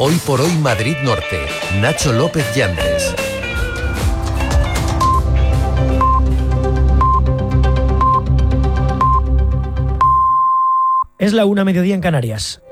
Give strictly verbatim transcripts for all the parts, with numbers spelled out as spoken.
Hoy por hoy Madrid Norte. Nacho López Yandres. Es la una, mediodía en Canarias.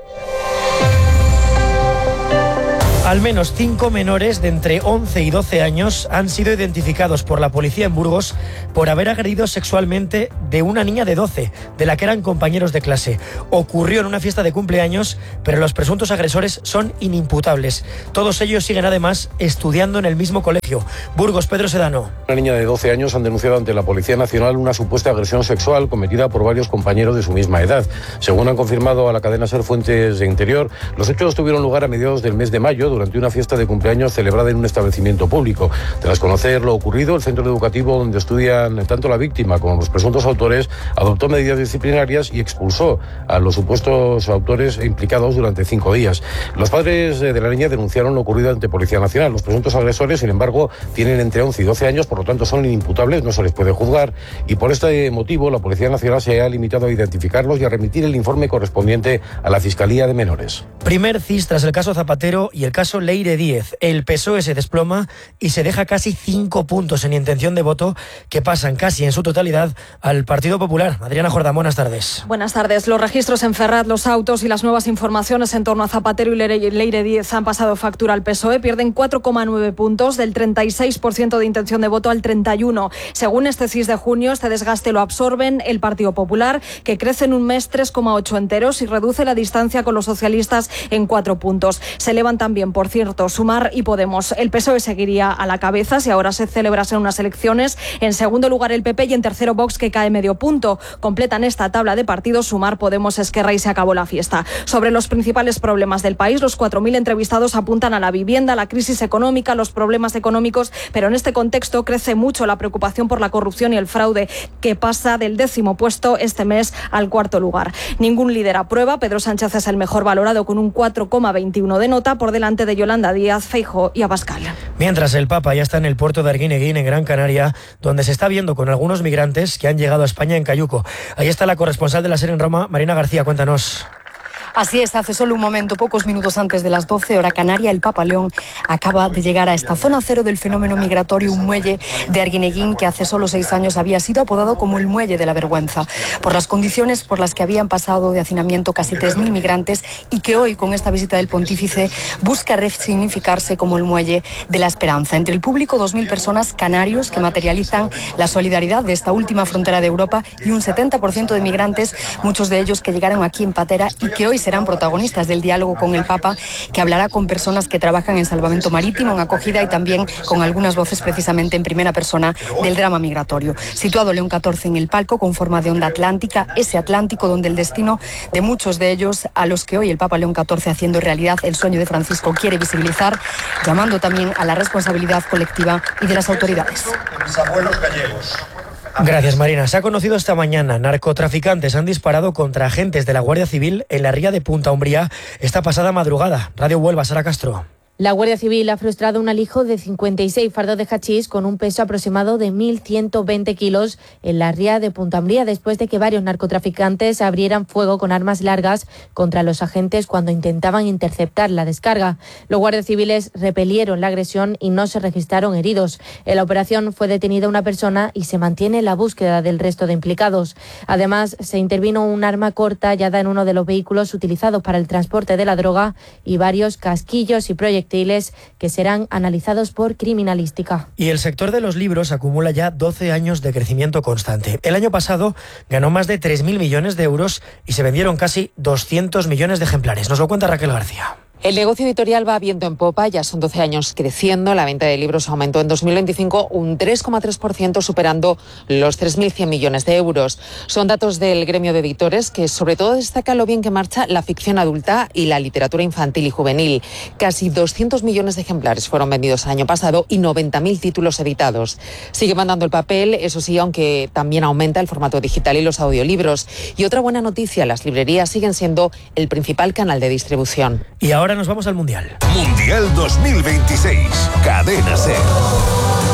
Al menos cinco menores de entre once y doce años han sido identificados por la policía en Burgos por haber agredido sexualmente de una niña de doce, de la que eran compañeros de clase. Ocurrió en una fiesta de cumpleaños, pero los presuntos agresores son inimputables. Todos ellos siguen además estudiando en el mismo colegio. Burgos, Pedro Sedano. Una niña de doce años han denunciado ante la Policía Nacional una supuesta agresión sexual cometida por varios compañeros de su misma edad. Según han confirmado a la cadena SER fuentes de Interior, los hechos tuvieron lugar a mediados del mes de mayo durante una fiesta de cumpleaños celebrada en un establecimiento público. Tras conocer lo ocurrido, el centro educativo donde estudian tanto la víctima como los presuntos autores adoptó medidas disciplinarias y expulsó a los supuestos autores implicados durante cinco días. Los padres de la niña denunciaron lo ocurrido ante Policía Nacional. Los presuntos agresores, sin embargo, tienen entre once y doce años, por lo tanto son inimputables, no se les puede juzgar, y por este motivo la Policía Nacional se ha limitado a identificarlos y a remitir el informe correspondiente a la Fiscalía de Menores. Primer C I S tras el caso Zapatero y el caso Leire Díez. El P S O E se desploma y se deja casi cinco puntos en intención de voto que pasan casi en su totalidad al Partido Popular. Adriana Jordán, buenas tardes. Buenas tardes. Los registros en Ferraz, los autos y las nuevas informaciones en torno a Zapatero y Leire Díez han pasado factura al P S O E. Pierden cuatro coma nueve puntos, del treinta y seis por ciento de intención de voto al treinta y uno por ciento. Según este C I S de junio, este desgaste lo absorben el Partido Popular, que crece en un mes tres coma ocho enteros y reduce la distancia con los socialistas en cuatro puntos. Se elevan también, por cierto, Sumar y Podemos. El P S O E seguiría a la cabeza si ahora se celebrasen unas elecciones. En segundo lugar el P P y en tercero Vox, que cae medio punto. Completan esta tabla de partidos Sumar, Podemos, Esquerra y se acabó la fiesta. Sobre los principales problemas del país, los cuatro mil entrevistados apuntan a la vivienda, la crisis económica, los problemas económicos, pero en este contexto crece mucho la preocupación por la corrupción y el fraude, que pasa del décimo puesto este mes al cuarto lugar. Ningún líder aprueba. Pedro Sánchez es el mejor valorado con un cuatro coma veintiuno de nota, por delante de Yolanda Díaz, Feijóo y Abascal. Mientras el Papa ya está en el puerto de Arguineguín, en Gran Canaria, donde se está viendo con algunos migrantes que han llegado a España en Cayuco. Ahí está la corresponsal de la SER en Roma, Marina García, cuéntanos. Así es, hace solo un momento, pocos minutos antes de las doce, hora canaria, el Papa León acaba de llegar a esta zona cero del fenómeno migratorio, un muelle de Arguineguín que hace solo seis años había sido apodado como el muelle de la vergüenza, por las condiciones por las que habían pasado de hacinamiento casi tres mil migrantes y que hoy, con esta visita del pontífice, busca resignificarse como el muelle de la esperanza. Entre el público, dos mil personas canarios que materializan la solidaridad de esta última frontera de Europa y un setenta por ciento de migrantes, muchos de ellos que llegaron aquí en patera y que hoy serán protagonistas del diálogo con el Papa, que hablará con personas que trabajan en salvamento marítimo, en acogida y también con algunas voces precisamente en primera persona del drama migratorio. Situado León catorce en el palco con forma de onda atlántica, ese Atlántico donde el destino de muchos de ellos, a los que hoy el Papa León catorce, haciendo realidad el sueño de Francisco, quiere visibilizar, llamando también a la responsabilidad colectiva y de las autoridades. Mis abuelos gallegos. Gracias, Marina. Se ha conocido esta mañana. Narcotraficantes han disparado contra agentes de la Guardia Civil en la ría de Punta Umbría esta pasada madrugada. Radio Huelva, Sara Castro. La Guardia Civil ha frustrado un alijo de cincuenta y seis fardos de hachís con un peso aproximado de mil ciento veinte kilos en la ría de Punta Umbría, después de que varios narcotraficantes abrieran fuego con armas largas contra los agentes cuando intentaban interceptar la descarga. Los guardias civiles repelieron la agresión y no se registraron heridos. En la operación fue detenida una persona y se mantiene la búsqueda del resto de implicados. Además, se intervino un arma corta hallada en uno de los vehículos utilizados para el transporte de la droga y varios casquillos y proyectiles que serán analizados por criminalística. Y el sector de los libros acumula ya doce años de crecimiento constante. El año pasado ganó más de tres mil millones de euros y se vendieron casi doscientos millones de ejemplares. Nos lo cuenta Raquel García. El negocio editorial va viento en popa, ya son doce años creciendo. La venta de libros aumentó en dos mil veinticinco un tres coma tres por ciento, superando los tres mil cien millones de euros. Son datos del gremio de editores, que sobre todo destaca lo bien que marcha la ficción adulta y la literatura infantil y juvenil. Casi doscientos millones de ejemplares fueron vendidos el año pasado y noventa mil títulos editados. Sigue mandando el papel, eso sí, aunque también aumenta el formato digital y los audiolibros. Y otra buena noticia, las librerías siguen siendo el principal canal de distribución. Y ahora nos vamos al Mundial. Mundial dos mil veintiséis. Cadena SER.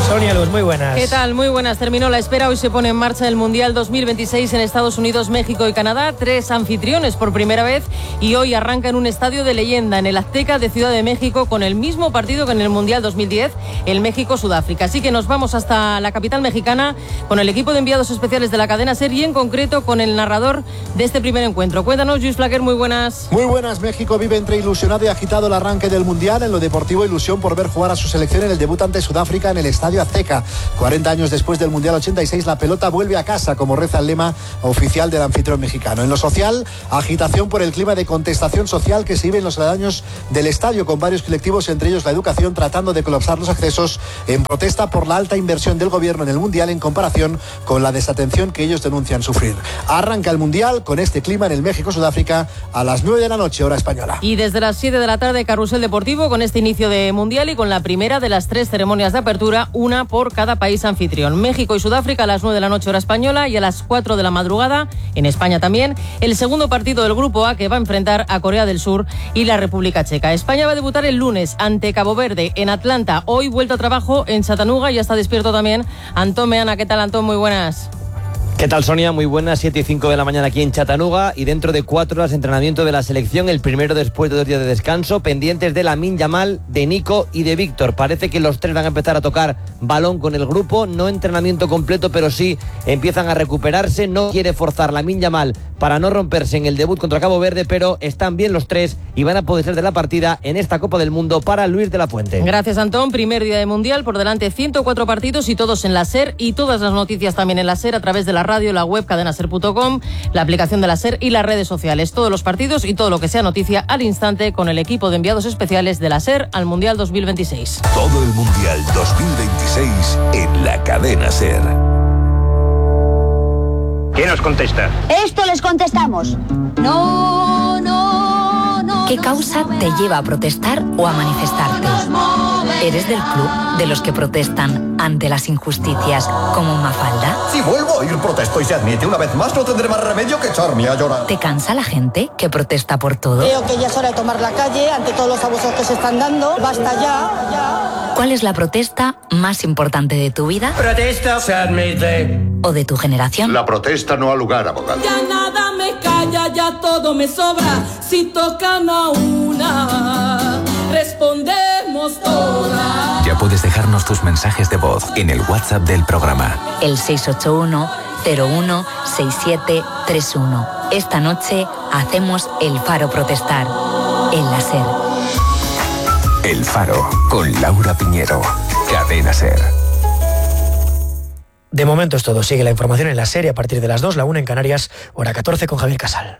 Sonia Luz, muy buenas. ¿Qué tal? Muy buenas. Terminó la espera. Hoy se pone en marcha el Mundial dos mil veintiséis en Estados Unidos, México y Canadá. Tres anfitriones por primera vez y hoy arranca en un estadio de leyenda, en el Azteca de Ciudad de México, con el mismo partido que en el Mundial dos mil diez, el México-Sudáfrica. Así que nos vamos hasta la capital mexicana con el equipo de enviados especiales de la cadena SER y en concreto con el narrador de este primer encuentro. Cuéntanos, Luis Flaquer, muy buenas. Muy buenas. México vive entre ilusionado y agitado el arranque del Mundial. En lo deportivo, ilusión por ver jugar a su selección en el debut ante Sudáfrica en el Estadio Azteca. cuarenta años después del Mundial ochenta y seis, la pelota vuelve a casa, como reza el lema oficial del anfitrión mexicano. En lo social, agitación por el clima de contestación social que se vive en los aledaños del estadio, con varios colectivos, entre ellos la educación, tratando de colapsar los accesos en protesta por la alta inversión del gobierno en el Mundial en comparación con la desatención que ellos denuncian sufrir. Arranca el Mundial con este clima en el México-Sudáfrica a las nueve de la noche, hora española. Y desde las siete de la tarde, carrusel deportivo con este inicio de Mundial y con la primera de las tres ceremonias de apertura, una por cada país anfitrión. México y Sudáfrica a las nueve de la noche hora española y a las cuatro de la madrugada, en España también, el segundo partido del Grupo A que va a enfrentar a Corea del Sur y la República Checa. España va a debutar el lunes ante Cabo Verde en Atlanta. Hoy vuelta a trabajo en Chattanooga y ya está despierto también Antón Meana. ¿Qué tal, Antón? Muy buenas. ¿Qué tal, Sonia? Muy buenas, siete y cinco de la mañana aquí en Chattanooga y dentro de cuatro horas de entrenamiento de la selección, el primero después de dos días de descanso, pendientes de Lamine Yamal, de Nico y de Víctor. Parece que los tres van a empezar a tocar balón con el grupo, no entrenamiento completo, pero sí empiezan a recuperarse. No quiere forzar Lamine Yamal para no romperse en el debut contra Cabo Verde, pero están bien los tres y van a poder ser de la partida en esta Copa del Mundo para Luis de la Fuente. Gracias, Antón. Primer día de Mundial, por delante ciento cuatro partidos y todos en la SER y todas las noticias también en la SER a través de la radio, la web cadena ser punto com, la aplicación de la SER y las redes sociales. Todos los partidos y todo lo que sea noticia al instante con el equipo de enviados especiales de la SER al Mundial dos mil veintiséis. Todo el Mundial dos mil veintiséis en la cadena SER. ¿Quién nos contesta? Esto les contestamos. No, no, no. ¿Qué causa te lleva a protestar o a manifestarte? ¿Eres del club de los que protestan ante las injusticias como Mafalda? Si vuelvo a ir protesto y se admite una vez más, no tendré más remedio que echarme a llorar. ¿Te cansa la gente que protesta por todo? Creo que ya es hora de tomar la calle ante todos los abusos que se están dando. Basta ya, ya. ¿Cuál es la protesta más importante de tu vida? Protesta. Se admite. ¿O de tu generación? La protesta no ha lugar, abogado. Ya nada me calla, ya todo me sobra. Si tocan a una, respondemos todas. Ya puedes dejarnos tus mensajes de voz en el WhatsApp del programa. El seis ocho uno, cero uno, seis siete tres uno. Esta noche hacemos El Faro protestar en la SER. El Faro con Laura Piñero. Cadena SER. De momento es todo. Sigue la información en la SER a partir de las dos, la una en Canarias, hora catorce con Javier Casal.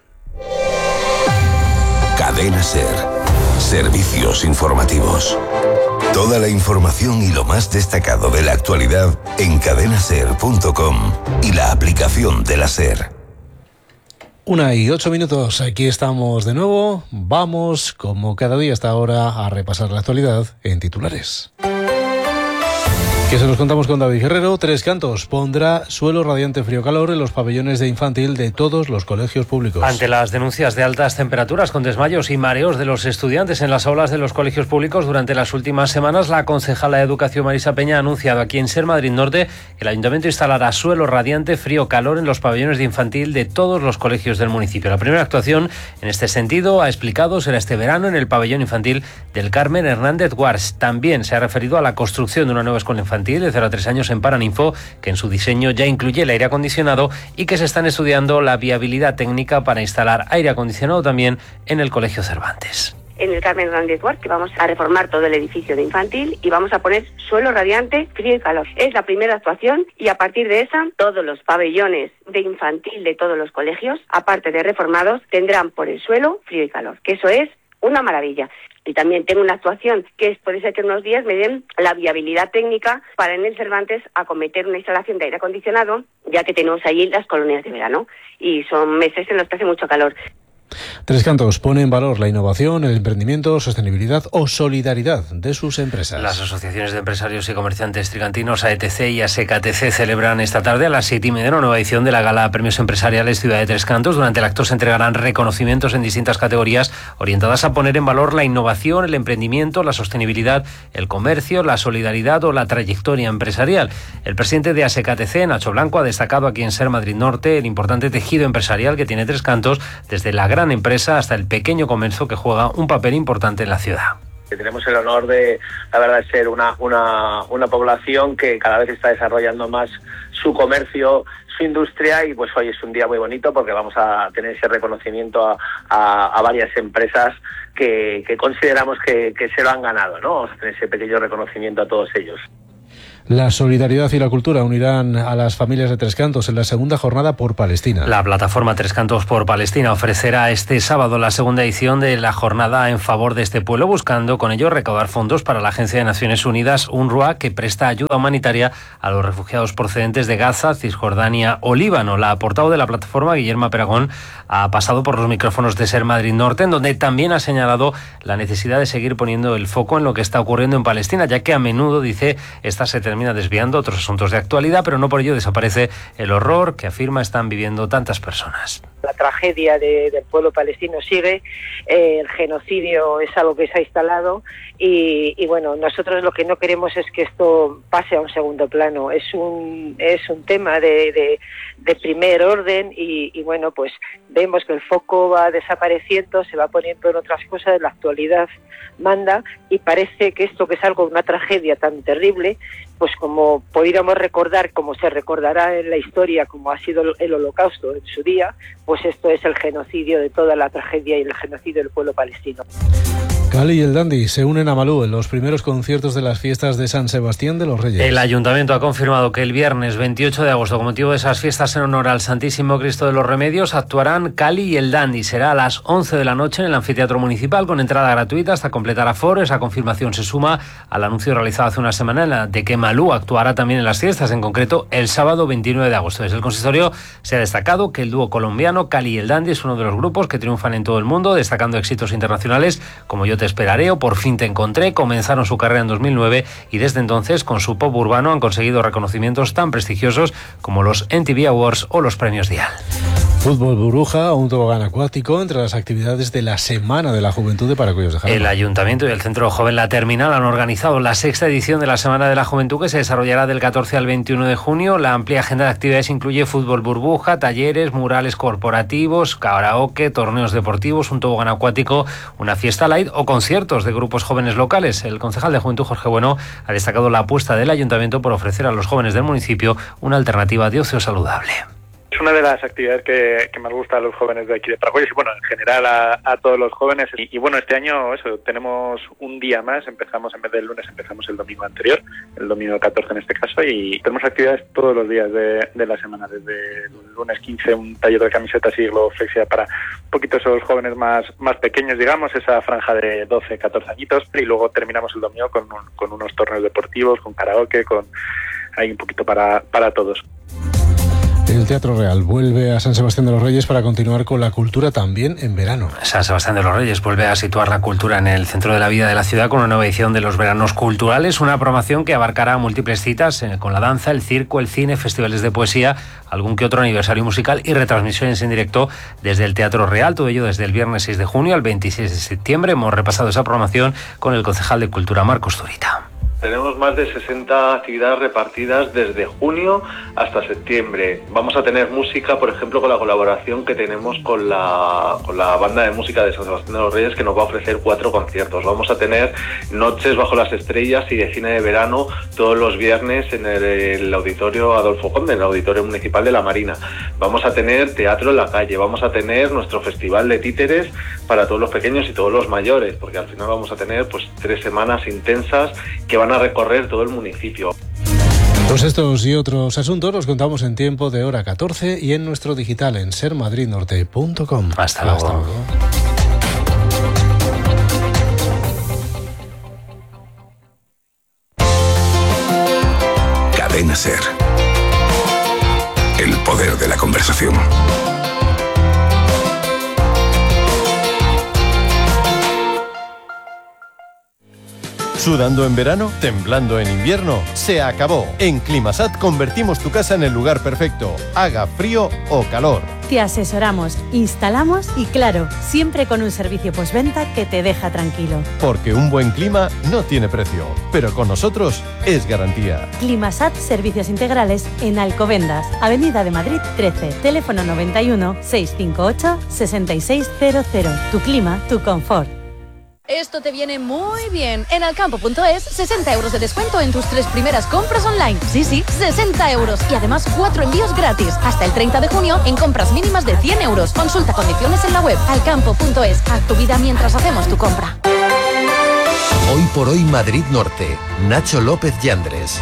Cadena SER. Servicios informativos. Toda la información y lo más destacado de la actualidad en cadena ser punto com y la aplicación de la SER. Una y ocho minutos, aquí estamos de nuevo. Vamos, como cada día hasta ahora, a repasar la actualidad en titulares. Que se los contamos con David Guerrero. Tres Cantos pondrá suelo radiante frío-calor en los pabellones de infantil de todos los colegios públicos. Ante las denuncias de altas temperaturas con desmayos y mareos de los estudiantes en las aulas de los colegios públicos durante las últimas semanas, la concejala de Educación Marisa Peña ha anunciado aquí en SER Madrid Norte que el Ayuntamiento instalará suelo radiante frío-calor en los pabellones de infantil de todos los colegios del municipio. La primera actuación en este sentido, ha explicado, será este verano en el pabellón infantil del Carmen Hernández Guars. También se ha referido a la construcción de una nueva escuela infantil de cero a tres años en Paraninfo, que en su diseño ya incluye el aire acondicionado y que se están estudiando la viabilidad técnica para instalar aire acondicionado también en el Colegio Cervantes. En el Carmen Hernández Guars, que vamos a reformar todo el edificio de infantil y vamos a poner suelo radiante, frío y calor. Es la primera actuación y a partir de esa, todos los pabellones de infantil de todos los colegios, aparte de reformados, tendrán por el suelo frío y calor, que eso es una maravilla. Y también tengo una actuación que es, puede ser que en unos días me den la viabilidad técnica para en el Cervantes acometer una instalación de aire acondicionado, ya que tenemos allí las colonias de verano y son meses en los que hace mucho calor. Tres Cantos pone en valor la innovación, el emprendimiento, sostenibilidad o solidaridad de sus empresas. Las asociaciones de empresarios y comerciantes trigantinos A E T C y A S E C A T C celebran esta tarde a las siete y media una nueva edición de la Gala Premios Empresariales Ciudad de Tres Cantos. Durante el acto se entregarán reconocimientos en distintas categorías orientadas a poner en valor la innovación, el emprendimiento, la sostenibilidad, el comercio, la solidaridad o la trayectoria empresarial. El presidente de A S E C A T C, Nacho Blanco, ha destacado aquí en SER Madrid Norte el importante tejido empresarial que tiene Tres Cantos, desde la gran empresa hasta el pequeño comercio, que juega un papel importante en la ciudad. Tenemos el honor de, la verdad, de ser una, una, una población que cada vez está desarrollando más su comercio, su industria, y pues hoy es un día muy bonito porque vamos a tener ese reconocimiento a, a, a varias empresas que, que consideramos que, que se lo han ganado, ¿no? Vamos a tener ese pequeño reconocimiento a todos ellos. La solidaridad y la cultura unirán a las familias de Tres Cantos en la segunda jornada por Palestina. La plataforma Tres Cantos por Palestina ofrecerá este sábado la segunda edición de la jornada en favor de este pueblo, buscando con ello recaudar fondos para la Agencia de Naciones Unidas, UNRWA, que presta ayuda humanitaria a los refugiados procedentes de Gaza, Cisjordania o Líbano. La portavoz de la plataforma, Guillermo Peragón, ha pasado por los micrófonos de SER Madrid Norte, en donde también ha señalado la necesidad de seguir poniendo el foco en lo que está ocurriendo en Palestina, ya que a menudo, dice, esta se termina desviando otros asuntos de actualidad, pero no por ello desaparece el horror que afirma están viviendo tantas personas. La tragedia de, del pueblo palestino sigue, eh, el genocidio es algo que se ha instalado y, y bueno, nosotros lo que no queremos es que esto pase a un segundo plano. Es un es un tema de, de, de primer orden y, y bueno, pues vemos que el foco va desapareciendo, se va poniendo en otras cosas, la actualidad manda y parece que esto, que es algo, una tragedia tan terrible, pues como pudiéramos recordar, como se recordará en la historia, como ha sido el Holocausto en su día, pues esto es el genocidio de toda la tragedia y el genocidio del pueblo palestino. Cali y el Dandy se unen a Malú en los primeros conciertos de las fiestas de San Sebastián de los Reyes. El Ayuntamiento ha confirmado que el viernes veintiocho de agosto, con motivo de esas fiestas en honor al Santísimo Cristo de los Remedios, actuarán Cali y el Dandy. Será a las once de la noche en el Anfiteatro Municipal, con entrada gratuita hasta completar aforo. Esa confirmación se suma al anuncio realizado hace una semana de que Malú actuará también en las fiestas, en concreto el sábado veintinueve de agosto. Desde el consistorio se ha destacado que el dúo colombiano Cali y el Dandy es uno de los grupos que triunfan en todo el mundo, destacando éxitos internacionales como Yo te esperaré o Por fin te encontré. Comenzaron su carrera en dos mil nueve y desde entonces con su pop urbano han conseguido reconocimientos tan prestigiosos como los M T V Awards o los premios Dial. Fútbol burbuja o un tobogán acuático entre las actividades de la Semana de la Juventud de Paracuellos de Jarama. El Ayuntamiento y el Centro Joven La Terminal han organizado la sexta edición de la Semana de la Juventud, que se desarrollará del catorce al veintiuno de junio. La amplia agenda de actividades incluye fútbol burbuja, talleres, murales corporativos, karaoke, torneos deportivos, un tobogán acuático, una fiesta light o conciertos de grupos jóvenes locales. El concejal de Juventud, Jorge Bueno, ha destacado la apuesta del Ayuntamiento por ofrecer a los jóvenes del municipio una alternativa de ocio saludable. Es una de las actividades que, que más gusta a los jóvenes de aquí de Paracuellos y bueno, en general a, a todos los jóvenes. Y, y bueno, este año eso, tenemos un día más, empezamos en vez del lunes, empezamos el domingo anterior, el domingo catorce en este caso, y tenemos actividades todos los días de, de la semana. Desde el lunes quince un taller de camisetas y siglo flexia para un poquito esos jóvenes más, más pequeños, digamos, esa franja de doce, catorce añitos, y luego terminamos el domingo con, un, con unos torneos deportivos, con karaoke, con ahí un poquito para, para todos. El Teatro Real vuelve a San Sebastián de los Reyes para continuar con la cultura también en verano. San Sebastián de los Reyes vuelve a situar la cultura en el centro de la vida de la ciudad con una nueva edición de los Veranos Culturales, una programación que abarcará múltiples citas con la danza, el circo, el cine, festivales de poesía, algún que otro aniversario musical y retransmisiones en directo desde el Teatro Real. Todo ello desde el viernes seis de junio al veintiséis de septiembre. Hemos repasado esa programación con el concejal de Cultura, Marcos Zurita. Tenemos más de sesenta actividades repartidas desde junio hasta septiembre. Vamos a tener música, por ejemplo, con la colaboración que tenemos con la, con la banda de música de San Sebastián de los Reyes, que nos va a ofrecer cuatro conciertos. Vamos a tener noches bajo las estrellas y de cine de verano todos los viernes en el, el auditorio Adolfo Conde, en el auditorio municipal de la Marina. Vamos a tener teatro en la calle, vamos a tener nuestro festival de títeres para todos los pequeños y todos los mayores, porque al final vamos a tener pues tres semanas intensas que van a recorrer todo el municipio. Pues estos y otros asuntos los contamos en tiempo de hora catorce y en nuestro digital en ser madrid norte punto com. Hasta luego. Hasta luego. Cadena SER. El poder de la conversación. ¿Sudando en verano? ¿Temblando en invierno? Se acabó. En Climasat convertimos tu casa en el lugar perfecto, haga frío o calor. Te asesoramos, instalamos y claro, siempre con un servicio postventa que te deja tranquilo. Porque un buen clima no tiene precio, pero con nosotros es garantía. Climasat Servicios Integrales en Alcobendas, Avenida de Madrid trece, teléfono noventa y uno, seiscientos cincuenta y ocho, sesenta y seis cero cero. Tu clima, tu confort. Esto te viene muy bien. En alcampo punto es, sesenta euros de descuento en tus tres primeras compras online. Sí, sí, sesenta euros. Y además cuatro envíos gratis. Hasta el treinta de junio en compras mínimas de cien euros. Consulta condiciones en la web. alcampo punto es. Haz tu vida mientras hacemos tu compra. Hoy por hoy Madrid Norte. Nacho López Yandres.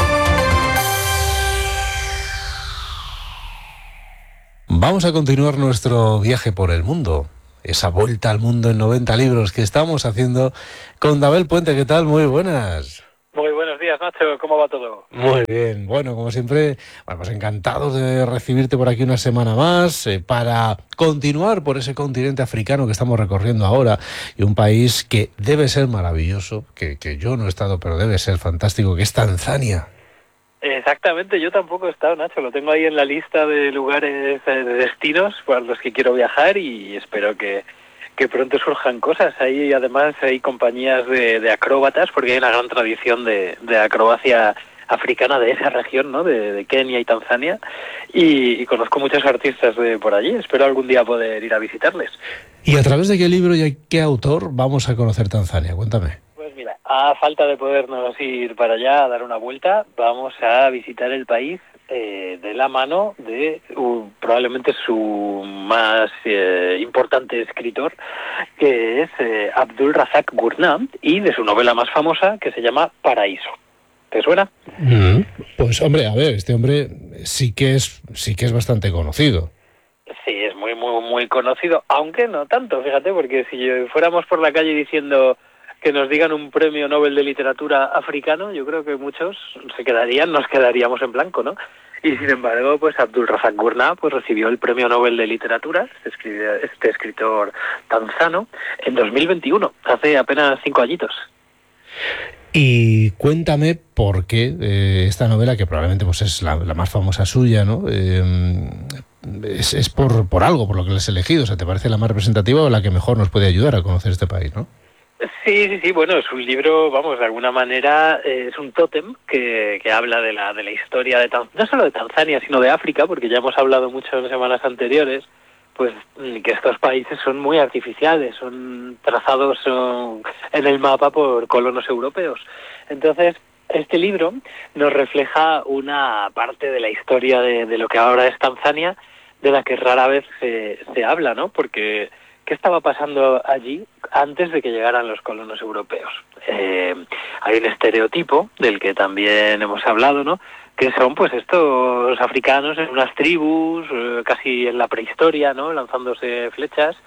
Vamos a continuar nuestro viaje por el mundo. Esa vuelta al mundo en noventa libros que estamos haciendo con Dabel Puente. ¿Qué tal? Muy buenas. Muy buenos días, Nacho. ¿Cómo va todo? Muy bien. Bueno, como siempre, bueno, pues encantados de recibirte por aquí una semana más eh, para continuar por ese continente africano que estamos recorriendo ahora y un país que debe ser maravilloso, que, que yo no he estado, pero debe ser fantástico, que es Tanzania. Exactamente, yo tampoco he estado, Nacho, lo tengo ahí en la lista de lugares, de destinos para los que quiero viajar y espero que, que pronto surjan cosas. Ahí además hay compañías de, de acróbatas, porque hay una gran tradición de, de acrobacia africana de esa región, ¿no? De, de Kenia y Tanzania, y, y conozco muchos artistas de por allí, espero algún día poder ir a visitarles. ¿Y a través de qué libro y a qué autor vamos a conocer Tanzania? Cuéntame. Mira, a falta de podernos ir para allá a dar una vuelta, vamos a visitar el país eh, de la mano de uh, probablemente su más eh, importante escritor, que es eh, Abdul Razak Gurnah, y de su novela más famosa, que se llama Paraíso. ¿Te suena? Mm, pues hombre, a ver, este hombre sí que es sí que es bastante conocido. Sí, es muy, muy, muy conocido, aunque no tanto, fíjate, porque si fuéramos por la calle diciendo que nos digan un premio Nobel de literatura africano, yo creo que muchos se quedarían, nos quedaríamos en blanco, ¿no? Y sin embargo, pues Abdul Razak Gurnah pues recibió el premio Nobel de literatura, este, este escritor tanzano, en dos mil veintiuno, hace apenas cinco añitos. Y cuéntame por qué eh, esta novela, que probablemente pues es la, la más famosa suya, ¿no? Eh, es, es por, por algo, por lo que le has elegido. O sea, ¿te parece la más representativa o la que mejor nos puede ayudar a conocer este país, no? Sí, sí, sí, bueno, es un libro, vamos, de alguna manera eh, es un tótem que, que habla de la de la historia de Tanzania, no solo de Tanzania, sino de África, porque ya hemos hablado mucho en semanas anteriores, pues que estos países son muy artificiales, son trazados son, en el mapa por colonos europeos. Entonces, este libro nos refleja una parte de la historia de, de lo que ahora es Tanzania, de la que rara vez se, se habla, ¿no? Porque ¿qué estaba pasando allí antes de que llegaran los colonos europeos? Eh, hay un estereotipo del que también hemos hablado, ¿no? Que son pues estos africanos en unas tribus, eh, casi en la prehistoria, ¿no? Lanzándose flechas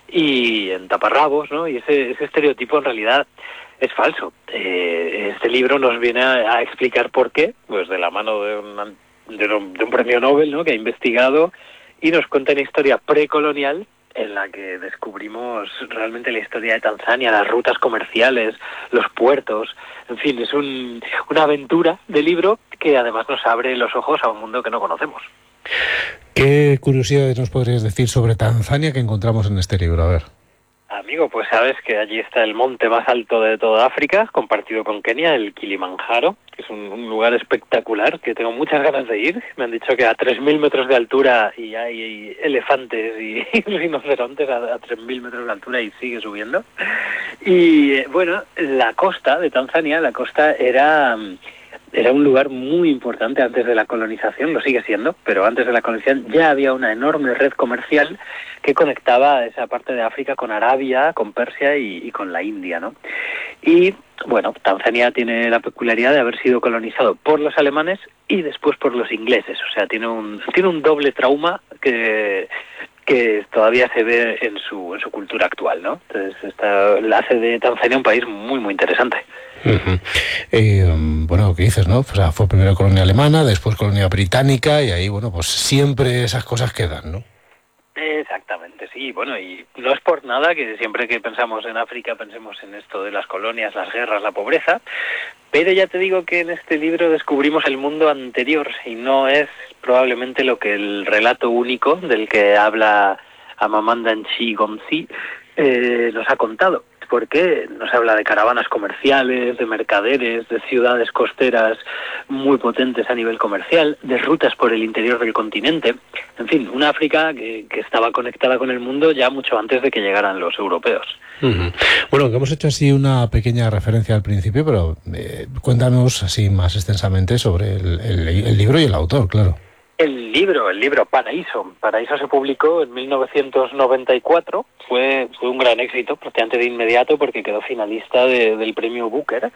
y en taparrabos, ¿no? Y ese, ese estereotipo en realidad es falso. Eh, este libro nos viene a, a explicar por qué, pues de la mano de un, de un, de un premio Nobel, ¿no? Que ha investigado y nos cuenta una historia precolonial en la que descubrimos realmente la historia de Tanzania, las rutas comerciales, los puertos, en fin, es un, una aventura de libro que además nos abre los ojos a un mundo que no conocemos. ¿Qué curiosidades nos podrías decir sobre Tanzania que encontramos en este libro? A ver. Amigo, pues sabes que allí está el monte más alto de toda África, compartido con Kenia, el Kilimanjaro, que es un, un lugar espectacular, que tengo muchas ganas de ir. Me han dicho que a tres mil metros de altura y hay elefantes y rinocerontes a, a tres mil metros de altura y sigue subiendo. Y eh, bueno, la costa de Tanzania, la costa era... Era un lugar muy importante antes de la colonización, lo sigue siendo, pero antes de la colonización ya había una enorme red comercial que conectaba esa parte de África con Arabia, con Persia y, y con la India, ¿no? Y, bueno, Tanzania tiene la peculiaridad de haber sido colonizado por los alemanes y después por los ingleses, o sea, tiene un, tiene un doble trauma que... que todavía se ve en su en su cultura actual, ¿no? Entonces, esta, hace de Tanzania un país muy, muy interesante. Uh-huh. Eh, bueno, ¿qué dices, no? O sea, fue primero colonia alemana, después colonia británica, y ahí, bueno, pues siempre esas cosas quedan, ¿no? Exactamente, sí, bueno, y no es por nada que siempre que pensamos en África pensemos en esto de las colonias, las guerras, la pobreza, pero ya te digo que en este libro descubrimos el mundo anterior y no es probablemente lo que el relato único del que habla Amamanda Nchi-Gomsi eh, nos ha contado, porque nos habla de caravanas comerciales, de mercaderes, de ciudades costeras muy potentes a nivel comercial, de rutas por el interior del continente, en fin, una África que, que estaba conectada con el mundo ya mucho antes de que llegaran los europeos. Uh-huh. Bueno, que hemos hecho así una pequeña referencia al principio, pero eh, cuéntanos así más extensamente sobre el, el, el libro y el autor, claro. El libro, el libro Paraíso. Paraíso se publicó en mil novecientos noventa y cuatro. Fue, fue un gran éxito, prácticamente de inmediato, porque quedó finalista de, del premio Booker.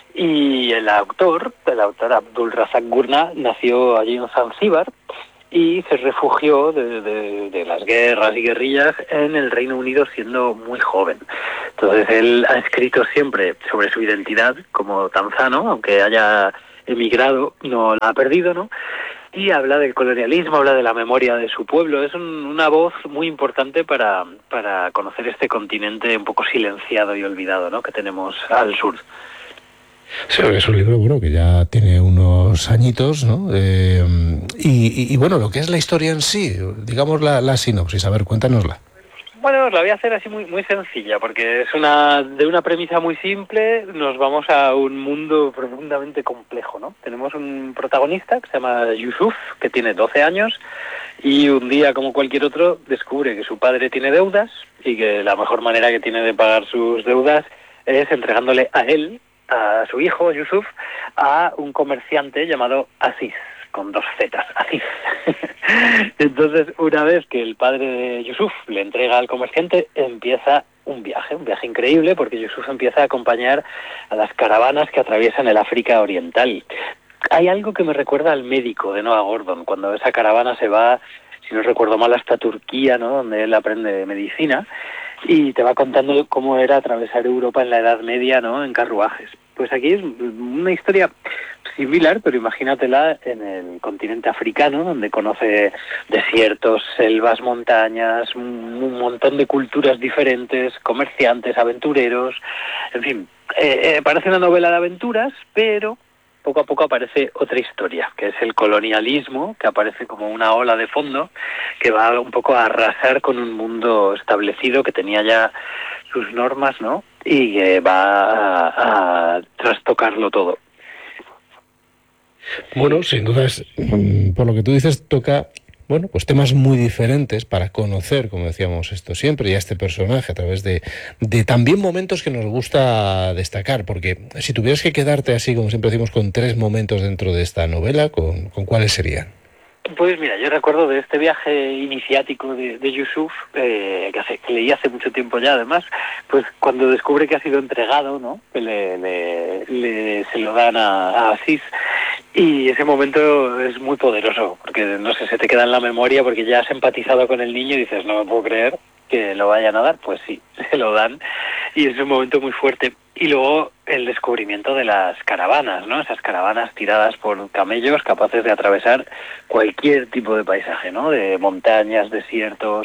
Y el autor, el autor Abdul Razak Gurnah, nació allí en Zanzíbar y se refugió de, de, de las guerras y guerrillas en el Reino Unido siendo muy joven. Entonces él ha escrito siempre sobre su identidad como tanzano, aunque haya emigrado, no la ha perdido, ¿no? Y habla del colonialismo, habla de la memoria de su pueblo. Es un, una voz muy importante para, para conocer este continente un poco silenciado y olvidado, ¿no?, que tenemos al sur. Sí, es un libro, bueno, que ya tiene unos añitos, ¿no? Eh, y, y, y bueno, lo que es la historia en sí, digamos la, la sinopsis, a ver, cuéntanosla. Bueno, la voy a hacer así muy muy sencilla, porque es una de una premisa muy simple, nos vamos a un mundo profundamente complejo, ¿no? Tenemos un protagonista que se llama Yusuf, que tiene doce años, y un día, como cualquier otro, descubre que su padre tiene deudas, y que la mejor manera que tiene de pagar sus deudas es entregándole a él, a su hijo, Yusuf, a un comerciante llamado Aziz, con dos zetas, Aziz. Entonces, una vez que el padre de Yusuf le entrega al comerciante, empieza un viaje, un viaje increíble, porque Yusuf empieza a acompañar a las caravanas que atraviesan el África Oriental. Hay algo que me recuerda al Médico de Noah Gordon, cuando esa caravana se va, si no recuerdo mal, hasta Turquía, ¿no?, donde él aprende medicina, y te va contando cómo era atravesar Europa en la Edad Media, ¿no?, en carruajes. Pues aquí es una historia similar, pero imagínatela en el continente africano, donde conoce desiertos, selvas, montañas, un, un montón de culturas diferentes, comerciantes, aventureros, en fin, eh, eh, parece una novela de aventuras, pero poco a poco aparece otra historia, que es el colonialismo, que aparece como una ola de fondo, que va un poco a arrasar con un mundo establecido que tenía ya sus normas, ¿no?, y que va a, a trastocarlo todo. Bueno, sin duda, es, por lo que tú dices, toca, bueno, pues temas muy diferentes para conocer, como decíamos esto siempre, y a este personaje a través de, de también momentos que nos gusta destacar, porque si tuvieras que quedarte así, como siempre decimos, con tres momentos dentro de esta novela, ¿con, con cuáles serían? Pues mira, yo recuerdo de este viaje iniciático de, de Yusuf, eh, que, hace, que leí hace mucho tiempo ya además, pues cuando descubre que ha sido entregado, ¿no?, que le, le, le, se lo dan a, a Aziz, y ese momento es muy poderoso, porque no sé, se te queda en la memoria, porque ya has empatizado con el niño y dices, no me puedo creer que lo vayan a dar. Pues sí, se lo dan, y es un momento muy fuerte. Y luego el descubrimiento de las caravanas, ¿no? Esas caravanas tiradas por camellos capaces de atravesar cualquier tipo de paisaje, ¿no? De montañas, desiertos,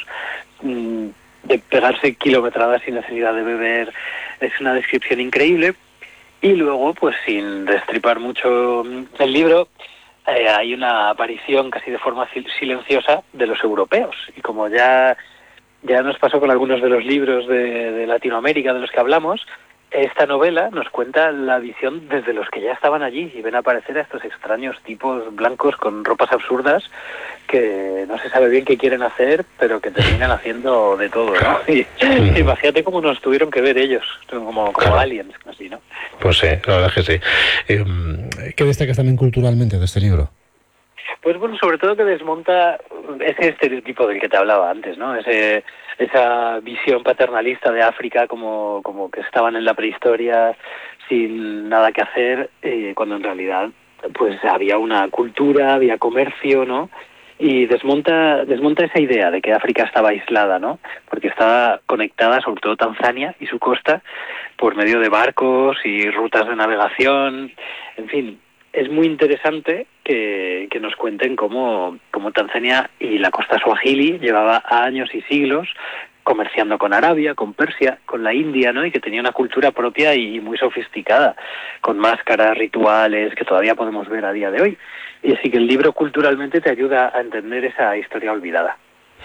de pegarse kilometradas sin necesidad de beber. Es una descripción increíble. Y luego, pues sin destripar mucho el libro, eh, hay una aparición casi de forma silenciosa de los europeos. Y como ya, ya nos pasó con algunos de los libros de, de Latinoamérica de los que hablamos, esta novela nos cuenta la visión desde los que ya estaban allí y ven aparecer a estos extraños tipos blancos con ropas absurdas que no se sabe bien qué quieren hacer, pero que terminan haciendo de todo, ¿no? Y, y imagínate cómo nos tuvieron que ver ellos, como, como aliens, así, ¿no? Pues sí, la verdad es que sí. Eh, ¿Qué destacas también culturalmente de este libro? Pues bueno, sobre todo que desmonta ese estereotipo del que te hablaba antes, ¿no? Ese, esa visión paternalista de África como, como que estaban en la prehistoria sin nada que hacer, eh, cuando en realidad pues había una cultura, había comercio, ¿no? Y desmonta desmonta esa idea de que África estaba aislada, ¿no? Porque estaba conectada, sobre todo Tanzania y su costa, por medio de barcos y rutas de navegación, en fin. es muy interesante que, que nos cuenten cómo, cómo Tanzania y la costa suajili llevaba años y siglos comerciando con Arabia, con Persia, con la India, ¿no? Y que tenía una cultura propia y muy sofisticada, con máscaras, rituales, que todavía podemos ver a día de hoy. Y así que el libro culturalmente te ayuda a entender esa historia olvidada.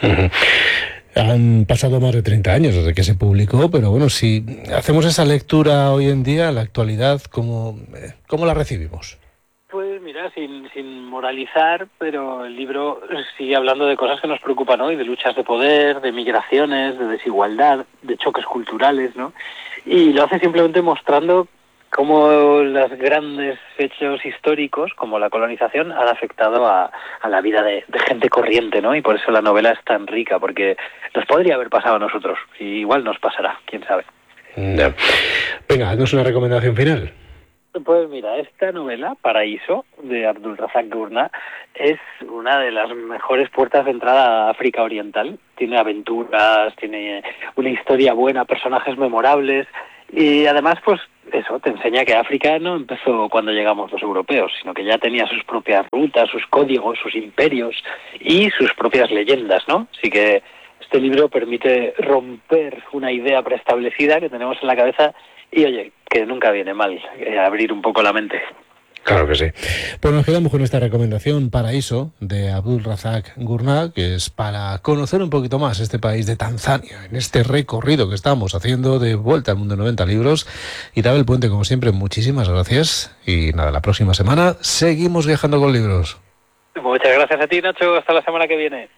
Han pasado más de treinta años desde que se publicó, pero bueno, si hacemos esa lectura hoy en día, en la actualidad, ¿cómo, cómo la recibimos? Pues mira, sin, sin moralizar, pero el libro sigue hablando de cosas que nos preocupan hoy, de luchas de poder, de migraciones, de desigualdad, de choques culturales, ¿no? Y lo hace simplemente mostrando cómo los grandes hechos históricos, como la colonización, han afectado a, a la vida de, de gente corriente, ¿no? Y por eso la novela es tan rica, porque nos podría haber pasado a nosotros, y igual nos pasará, quién sabe. No. Venga, haznos una recomendación final. Pues mira, esta novela, Paraíso, de Abdulrazak Gurnah, es una de las mejores puertas de entrada a África Oriental. Tiene aventuras, tiene una historia buena, personajes memorables, y además, pues eso, te enseña que África no empezó cuando llegamos los europeos, sino que ya tenía sus propias rutas, sus códigos, sus imperios y sus propias leyendas, ¿no? Así que este libro permite romper una idea preestablecida que tenemos en la cabeza y, oye, que nunca viene mal eh, abrir un poco la mente. Claro que sí. Pues nos quedamos con esta recomendación, Paraíso, de Abdulrazak Gurnah, que es para conocer un poquito más este país de Tanzania, en este recorrido que estamos haciendo de vuelta al mundo de noventa libros. Isabel Puente, como siempre, muchísimas gracias. Y nada, la próxima semana seguimos viajando con libros. Muchas gracias a ti, Nacho. Hasta la semana que viene.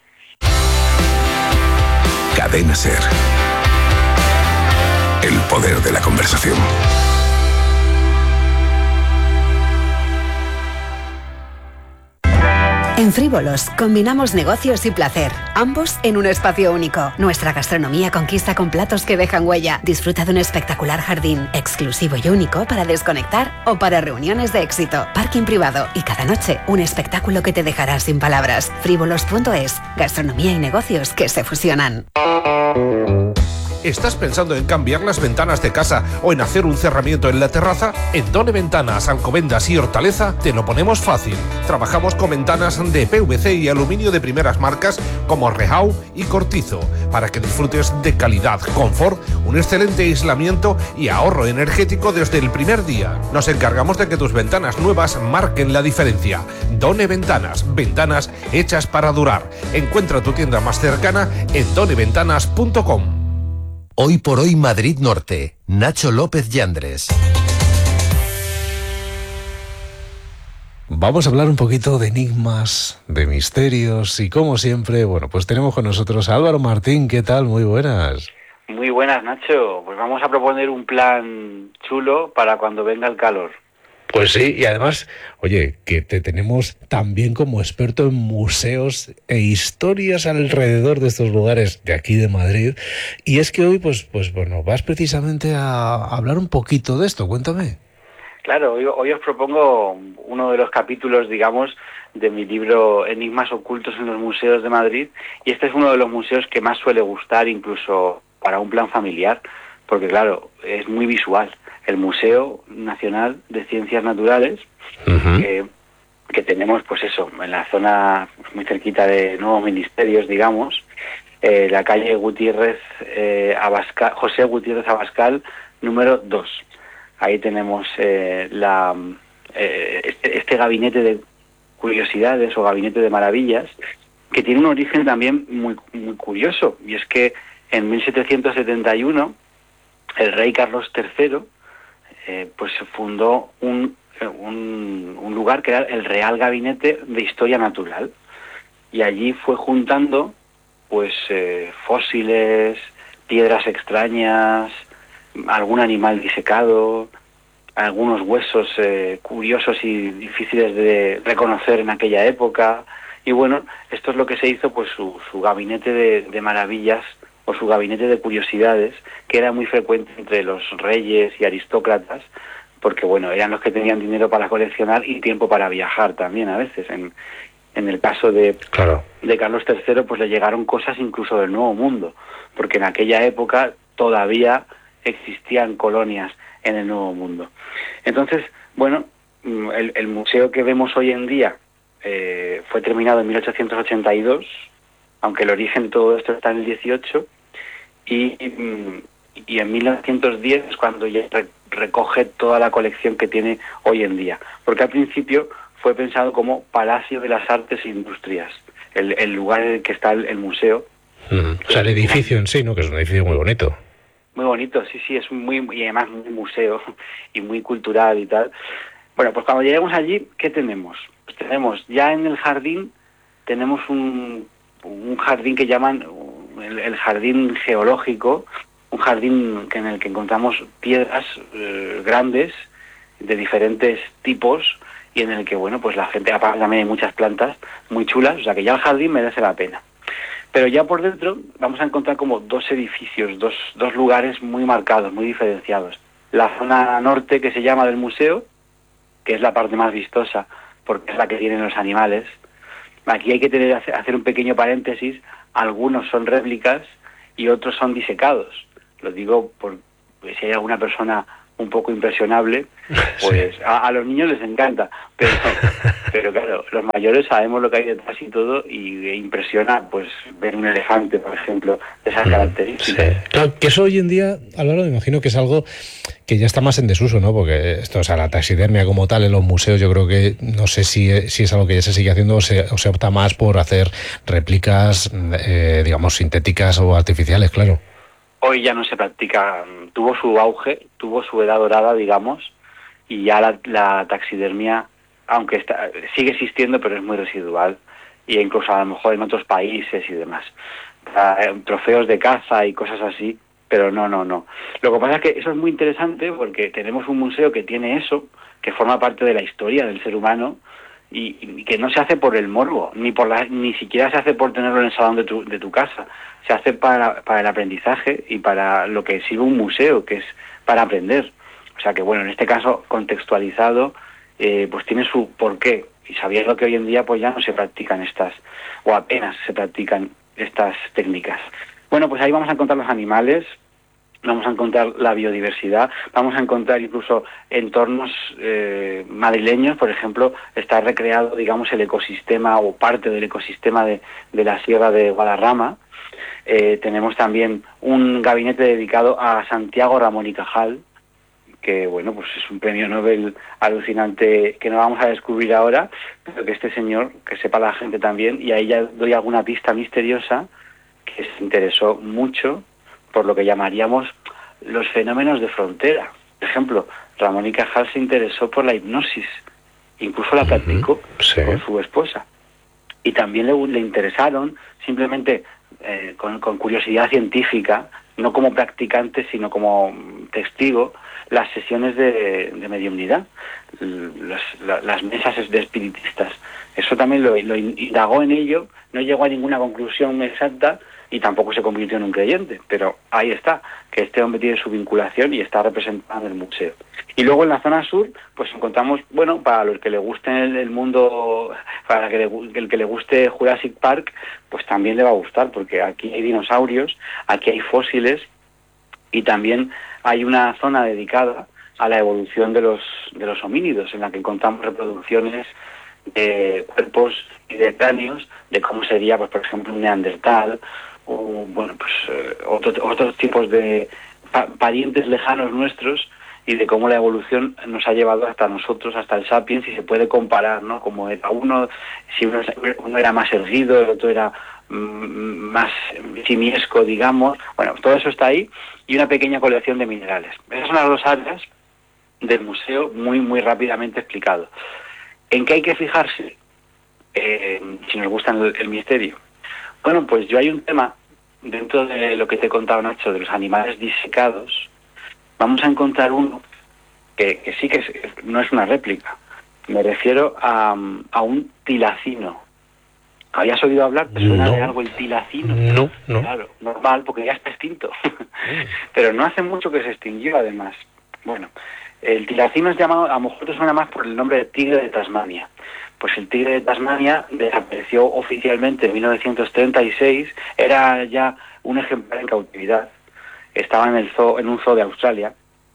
Cadena SER. El poder de la conversación. En Frívolos combinamos negocios y placer, ambos en un espacio único. Nuestra gastronomía conquista con platos que dejan huella. Disfruta de un espectacular jardín, exclusivo y único para desconectar o para reuniones de éxito. Parking privado y cada noche un espectáculo que te dejará sin palabras. Frívolos punto es, gastronomía y negocios que se fusionan. ¿Estás pensando en cambiar las ventanas de casa o en hacer un cerramiento en la terraza? En Done Ventanas, Alcobendas y Hortaleza te lo ponemos fácil. Trabajamos con ventanas de P V C y aluminio de primeras marcas como Rehau y Cortizo para que disfrutes de calidad, confort, un excelente aislamiento y ahorro energético desde el primer día. Nos encargamos de que tus ventanas nuevas marquen la diferencia. Done Ventanas, ventanas hechas para durar. Encuentra tu tienda más cercana en done ventanas punto com. Hoy por hoy Madrid Norte, Nacho López Yandres. Vamos a hablar un poquito de enigmas, de misterios y como siempre, bueno, pues tenemos con nosotros a Álvaro Martín. ¿Qué tal? Muy buenas. Muy buenas, Nacho. Pues vamos a proponer un plan chulo para cuando venga el calor. Pues sí, y además, oye, que te tenemos también como experto en museos e historias alrededor de estos lugares de aquí de Madrid. Y es que hoy, pues, pues bueno, vas precisamente a hablar un poquito de esto. Cuéntame. Claro, hoy, hoy os propongo uno de los capítulos, digamos, de mi libro Enigmas ocultos en los museos de Madrid. Y este es uno de los museos que más suele gustar, incluso para un plan familiar, porque claro, es muy visual. El Museo Nacional de Ciencias Naturales, uh-huh. que, que tenemos, pues eso, en la zona muy cerquita de Nuevos Ministerios, digamos, eh, la calle Gutiérrez eh, Abascal, José Gutiérrez Abascal, número dos. Ahí tenemos eh, la, eh, este, este gabinete de curiosidades o gabinete de maravillas, que tiene un origen también muy, muy curioso, y es que en mil setecientos setenta y uno el rey Carlos tercero Eh, pues se fundó un, un, un lugar que era el Real Gabinete de Historia Natural, y allí fue juntando pues eh, fósiles, piedras extrañas, algún animal disecado, algunos huesos eh, curiosos y difíciles de reconocer en aquella época. Y bueno, esto es lo que se hizo, pues su, su gabinete de, de maravillas o su gabinete de curiosidades, que era muy frecuente entre los reyes y aristócratas, porque bueno, eran los que tenían dinero para coleccionar y tiempo para viajar también a veces. En, en el caso de, claro. de Carlos tercero, pues le llegaron cosas incluso del Nuevo Mundo, porque en aquella época todavía existían colonias en el Nuevo Mundo. Entonces, bueno, el, el museo que vemos hoy en día eh, fue terminado en mil ochocientos ochenta y dos, aunque el origen de todo esto está en el dieciocho, y, y en mil novecientos diez es cuando ya re, recoge toda la colección que tiene hoy en día, porque al principio fue pensado como Palacio de las Artes e Industrias, el, el lugar en el que está el, el museo. Mm, o sea, el edificio en sí, ¿no? Que es un edificio muy bonito. Muy bonito, sí, sí, es muy, y además muy museo y muy cultural y tal. Bueno, pues cuando lleguemos allí, ¿qué tenemos? Pues tenemos, ya en el jardín, tenemos un, un jardín que llaman el, el jardín geológico, un jardín que en el que encontramos piedras eh, grandes, de diferentes tipos, y en el que, bueno, pues la gente, aparte también hay muchas plantas muy chulas, o sea que ya el jardín merece la pena. Pero ya por dentro vamos a encontrar como dos edificios, dos, dos lugares muy marcados, muy diferenciados. La zona norte, que se llama del museo, que es la parte más vistosa, porque es la que tienen los animales. Aquí hay que tener hacer un pequeño paréntesis, algunos son réplicas y otros son disecados. Lo digo por si hay alguna persona un poco impresionable, pues sí. a, a los niños les encanta, pero, pero claro, los mayores sabemos lo que hay detrás y todo, y impresiona pues ver un elefante, por ejemplo, de esas características. Sí. Claro, que eso hoy en día, Álvaro, me imagino que es algo que ya está más en desuso, ¿no? Porque esto, o sea, la taxidermia como tal en los museos, yo creo que no sé si, si es algo que ya se sigue haciendo o se, o se opta más por hacer réplicas, eh, digamos, sintéticas o artificiales, claro. Hoy ya no se practica, tuvo su auge, tuvo su edad dorada, digamos, y ya la, la taxidermia, aunque está, sigue existiendo, pero es muy residual, y incluso a lo mejor en otros países y demás. Uh, trofeos de caza y cosas así, pero no, no, no. Lo que pasa es que eso es muy interesante porque tenemos un museo que tiene eso, que forma parte de la historia del ser humano, y, y que no se hace por el morbo, ni por la, ni siquiera se hace por tenerlo en el salón de tu, de tu casa. Se hace para, para el aprendizaje y para lo que sirve un museo, que es para aprender. O sea que, bueno, en este caso, contextualizado, eh, pues tiene su porqué. Y sabiendo que hoy en día pues ya no se practican estas, o apenas se practican estas técnicas. Bueno, pues ahí vamos a encontrar los animales, vamos a encontrar la biodiversidad, vamos a encontrar incluso entornos eh, madrileños. Por ejemplo, está recreado, digamos, el ecosistema o parte del ecosistema de, de la Sierra de Guadarrama. Eh, tenemos también un gabinete dedicado a Santiago Ramón y Cajal, que, bueno, pues es un premio Nobel alucinante que no vamos a descubrir ahora, pero que este señor, que sepa la gente también, y ahí ya doy alguna pista misteriosa, que se interesó mucho por lo que llamaríamos los fenómenos de frontera. Por ejemplo, Ramón y Cajal se interesó por la hipnosis, incluso la practicó sí. con su esposa. Y también le, le interesaron simplemente eh, con, con curiosidad científica, no como practicante, sino como testigo, las sesiones de, de mediumnidad, las, las, las mesas de espiritistas. Eso también lo, lo indagó en ello, no llegó a ninguna conclusión exacta y tampoco se convirtió en un creyente, pero ahí está, que este hombre tiene su vinculación y está representado en el museo. Y luego en la zona sur, pues encontramos, bueno, para los que le guste el, el mundo, para que le, el que le guste Jurassic Park, pues también le va a gustar, porque aquí hay dinosaurios, aquí hay fósiles, y también hay una zona dedicada a la evolución de los de los homínidos, en la que encontramos reproducciones de cuerpos y de cráneos, de cómo sería, pues por ejemplo, un neandertal, o bueno, pues eh, otro, otros tipos de pa parientes lejanos nuestros, y de cómo la evolución nos ha llevado hasta nosotros, hasta el sapiens, y se puede comparar, ¿no? Como era uno, si uno, uno era más erguido, el otro era mm, más simiesco, digamos. Bueno, todo eso está ahí, y una pequeña colección de minerales. Esas son las dos áreas del museo, muy, muy rápidamente explicado. ¿En qué hay que fijarse? Eh, si nos gusta el, el misterio. Bueno, pues yo hay un tema, dentro de lo que te he contado, Nacho, de los animales disecados. Vamos a encontrar uno que, que sí que es, no es una réplica. Me refiero a, a un tilacino. ¿Habías oído hablar? ¿Te suena no. de algo el tilacino? No, no. Claro, normal, porque ya está extinto. Pero no hace mucho que se extinguió, además. Bueno, el tilacino es llamado, a lo mejor te suena más por el nombre de tigre de Tasmania. Pues el tigre de Tasmania desapareció oficialmente en mil novecientos treinta y seis, era ya un ejemplar en cautividad. Estaba en el zoo, en un zoo de Australia,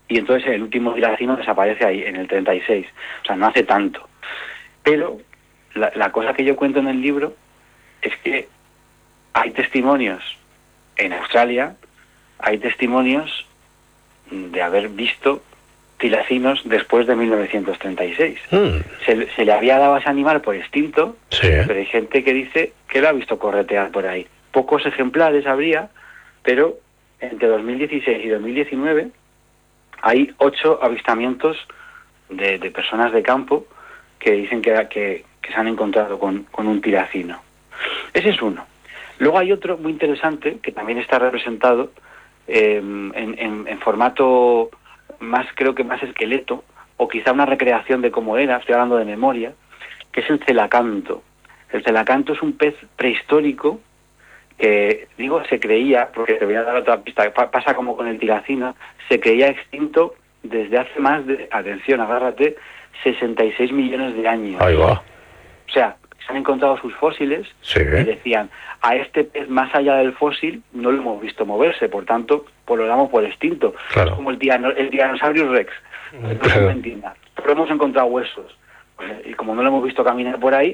y entonces el último tiracino desaparece ahí, en el treinta y seis. O sea, no hace tanto. Pero la, la cosa que yo cuento en el libro es que hay testimonios en Australia, hay testimonios de haber visto tilacinos después de mil novecientos treinta y seis. Mm. Se, se le había dado a ese animal por extinto, sí. Pero hay gente que dice que lo ha visto corretear por ahí. Pocos ejemplares habría, pero entre dos mil dieciséis y dos mil diecinueve hay ocho avistamientos de, de personas de campo que dicen que, que, que se han encontrado con, con un tiracino. Ese es uno. Luego hay otro muy interesante que también está representado eh, en, en, en formato más, creo que más esqueleto, o quizá una recreación de cómo era, estoy hablando de memoria, que es el celacanto. El celacanto es un pez prehistórico que, digo, se creía, porque te voy a dar otra pista, pasa como con el tiracino, se creía extinto desde hace más de, atención, agárrate, sesenta y seis millones de años. Ahí va. O sea, se han encontrado sus fósiles, sí, y decían, a este pez más allá del fósil no lo hemos visto moverse, por tanto, pues lo damos por extinto. Claro. Es como el, tirano, el Tyrannosaurus Rex, claro. No se entienda, pero hemos encontrado huesos. Pues, y como no lo hemos visto caminar por ahí,